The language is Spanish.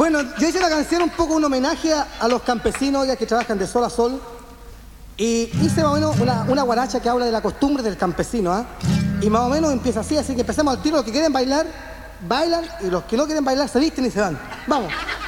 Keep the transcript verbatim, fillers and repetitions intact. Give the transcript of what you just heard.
Bueno, yo hice la canción un poco un homenaje a, a los campesinos ya que trabajan de sol a sol. Y hice más o menos una, una guaracha que habla de la costumbre del campesino, ¿ah? Y más o menos empieza así, así que empezamos al tiro. Los que quieren bailar, bailan. Y los que no quieren bailar se visten y se van. Vamos.